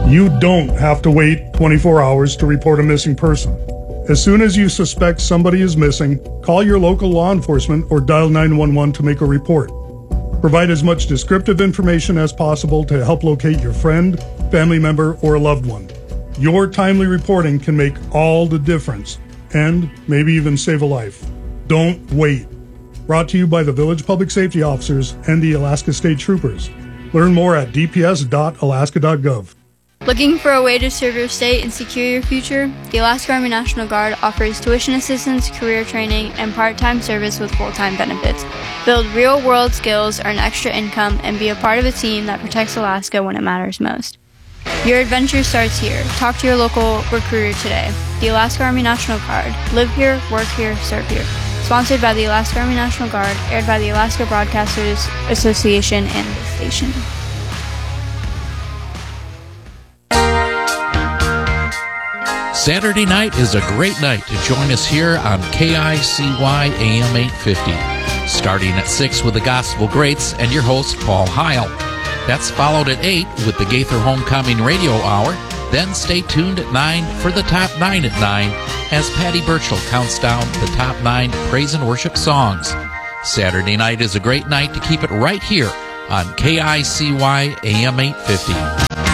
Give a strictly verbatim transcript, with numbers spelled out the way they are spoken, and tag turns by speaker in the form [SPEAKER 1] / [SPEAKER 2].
[SPEAKER 1] You don't have to wait twenty-four hours to report a missing person. As soon as you suspect somebody is missing, call your local law enforcement or dial nine one one to make a report. Provide as much descriptive information as possible to help locate your friend, family member, or a loved one. Your timely reporting can make all the difference and maybe even save a life. Don't wait. Brought to you by the Village Public Safety Officers and the Alaska State Troopers. Learn more at d p s dot alaska dot gov.
[SPEAKER 2] Looking for a way to serve your state and secure your future? The Alaska Army National Guard offers tuition assistance, career training, and part-time service with full-time benefits. Build real-world skills, earn extra income, and be a part of a team that protects Alaska when it matters most. Your adventure starts here. Talk to your local recruiter today. The Alaska Army National Guard. Live here, work here, serve here. Sponsored by the Alaska Army National Guard, aired by the Alaska Broadcasters Association and this station.
[SPEAKER 3] Saturday night is a great night to join us here on K I C Y A M eight fifty. Starting at six with the Gospel Greats and your host, Paul Heil. That's followed at eight with the Gaither Homecoming Radio Hour. Then stay tuned at nine for the Top nine at nine as Patty Burchell counts down the top nine praise and worship songs. Saturday night is a great night to keep it right here on K I C Y A M eight fifty.